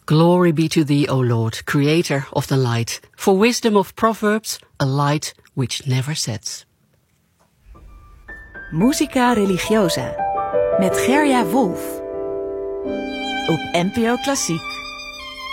Glory be to thee, O Lord, creator of the light, for wisdom of Proverbs, a light which never sets. Musica religiosa met Gerja Wolf op NPO Klassiek.